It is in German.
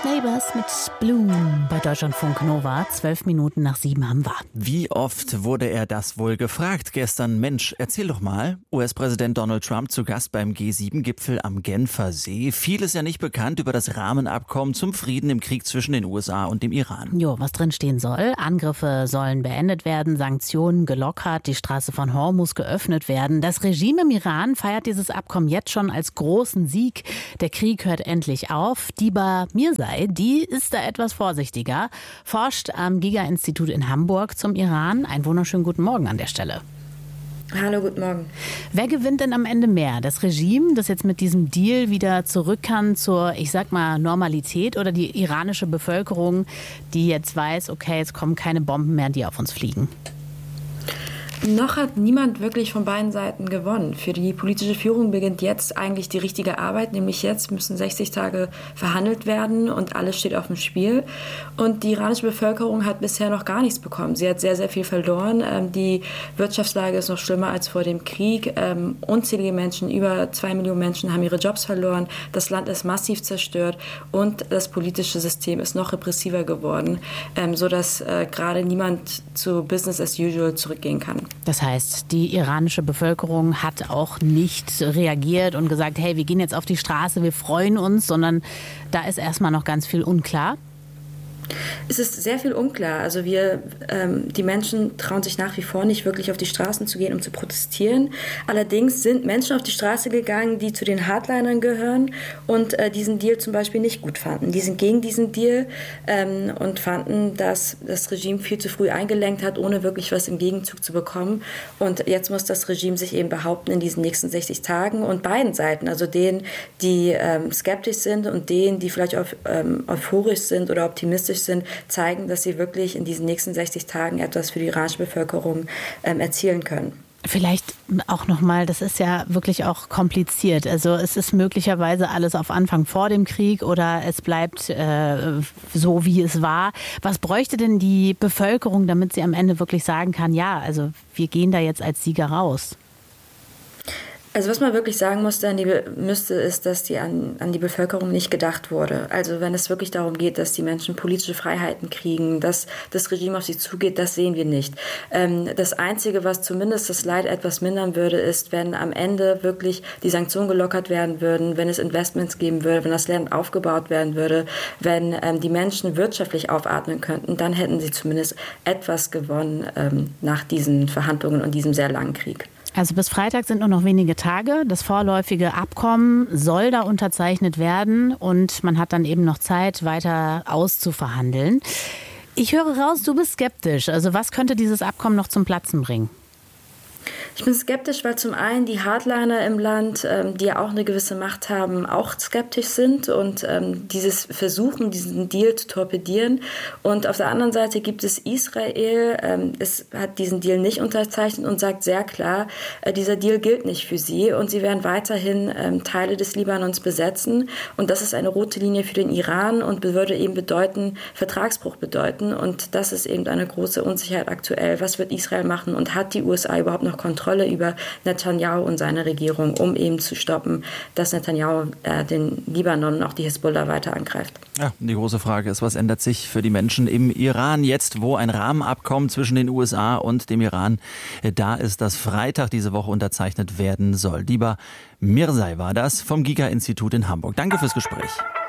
Neighbours mit Bloom bei Deutschlandfunk Nova. 7:12 haben wir. Wie oft wurde er das wohl gefragt gestern? Mensch, erzähl doch mal. US-Präsident Donald Trump zu Gast beim G7-Gipfel am Genfer See. Viel ist ja nicht bekannt über das Rahmenabkommen zum Frieden im Krieg zwischen den USA und dem Iran. Jo, was drin stehen soll. Angriffe sollen beendet werden, Sanktionen gelockert, die Straße von Hormuz geöffnet werden. Das Regime im Iran feiert dieses Abkommen jetzt schon als großen Sieg. Der Krieg hört endlich auf. Diba Mirzai, die ist da etwas vorsichtiger, forscht am Giga-Institut in Hamburg zum Iran. Einen wunderschönen guten Morgen an der Stelle. Hallo, guten Morgen. Wer gewinnt denn am Ende mehr? Das Regime, das jetzt mit diesem Deal wieder zurück kann zur, ich sag mal, Normalität, oder die iranische Bevölkerung, die jetzt weiß, okay, es kommen keine Bomben mehr, die auf uns fliegen? Noch hat niemand wirklich von beiden Seiten gewonnen. Für die politische Führung beginnt jetzt eigentlich die richtige Arbeit, nämlich jetzt müssen 60 Tage verhandelt werden und alles steht auf dem Spiel. Und die iranische Bevölkerung hat bisher noch gar nichts bekommen. Sie hat sehr, sehr viel verloren. Die Wirtschaftslage ist noch schlimmer als vor dem Krieg. Unzählige Menschen, über 2 Millionen Menschen haben ihre Jobs verloren. Das Land ist massiv zerstört und das politische System ist noch repressiver geworden, sodass gerade niemand zu Business as usual zurückgehen kann. Das heißt, die iranische Bevölkerung hat auch nicht reagiert und gesagt, hey, wir gehen jetzt auf die Straße, wir freuen uns, sondern da ist erstmal noch ganz viel unklar. Es ist sehr viel unklar. Also die Menschen trauen sich nach wie vor nicht wirklich auf die Straßen zu gehen, um zu protestieren. Allerdings sind Menschen auf die Straße gegangen, die zu den Hardlinern gehören und diesen Deal zum Beispiel nicht gut fanden. Die sind gegen diesen Deal und fanden, dass das Regime viel zu früh eingelenkt hat, ohne wirklich was im Gegenzug zu bekommen. Und jetzt muss das Regime sich eben behaupten in diesen nächsten 60 Tagen. Und beiden Seiten, also denen, die skeptisch sind und denen, die vielleicht euphorisch sind oder optimistisch sind, zeigen, dass sie wirklich in diesen nächsten 60 Tagen etwas für die iranische Bevölkerung erzielen können. Vielleicht auch nochmal, das ist ja wirklich auch kompliziert. Also es ist möglicherweise alles auf Anfang vor dem Krieg oder es bleibt so, wie es war. Was bräuchte denn die Bevölkerung, damit sie am Ende wirklich sagen kann, ja, also wir gehen da jetzt als Sieger raus? Also was man wirklich sagen müsste, ist, dass an die Bevölkerung nicht gedacht wurde. Also wenn es wirklich darum geht, dass die Menschen politische Freiheiten kriegen, dass das Regime auf sie zugeht, das sehen wir nicht. Das Einzige, was zumindest das Leid etwas mindern würde, ist, wenn am Ende wirklich die Sanktionen gelockert werden würden, wenn es Investments geben würde, wenn das Land aufgebaut werden würde, wenn die Menschen wirtschaftlich aufatmen könnten, dann hätten sie zumindest etwas gewonnen nach diesen Verhandlungen und diesem sehr langen Krieg. Also bis Freitag sind nur noch wenige Tage. Das vorläufige Abkommen soll da unterzeichnet werden und man hat dann eben noch Zeit, weiter auszuverhandeln. Ich höre raus, du bist skeptisch. Also was könnte dieses Abkommen noch zum Platzen bringen? Ich bin skeptisch, weil zum einen die Hardliner im Land, die ja auch eine gewisse Macht haben, auch skeptisch sind und dieses Versuchen, diesen Deal zu torpedieren. Und auf der anderen Seite gibt es Israel, es hat diesen Deal nicht unterzeichnet und sagt sehr klar, dieser Deal gilt nicht für sie und sie werden weiterhin Teile des Libanons besetzen. Und das ist eine rote Linie für den Iran und würde eben Vertragsbruch bedeuten. Und das ist eben eine große Unsicherheit aktuell. Was wird Israel machen und hat die USA überhaupt noch Kontrolle über Netanyahu und seine Regierung, um eben zu stoppen, dass Netanyahu den Libanon und auch die Hisbollah weiter angreift. Ja, die große Frage ist, was ändert sich für die Menschen im Iran jetzt, wo ein Rahmenabkommen zwischen den USA und dem Iran da ist, das Freitag diese Woche unterzeichnet werden soll. Diba Mirzai war das vom Giga-Institut in Hamburg. Danke fürs Gespräch.